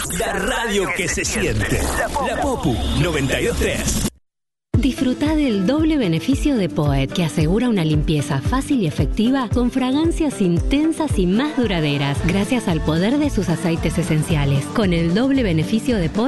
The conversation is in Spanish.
La radio que se siente. La Popu 92.3. Disfruta del doble beneficio de Poet, que asegura una limpieza fácil y efectiva con fragancias intensas y más duraderas, gracias al poder de sus aceites esenciales. Con el doble beneficio de Poet